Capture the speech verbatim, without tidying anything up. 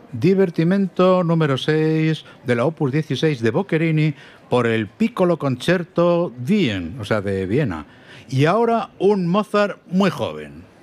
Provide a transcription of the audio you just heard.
Divertimento número seis de la Opus dieciséis de Boccherini por el Piccolo Concerto Wien, o sea, de Viena. Y ahora un Mozart muy joven.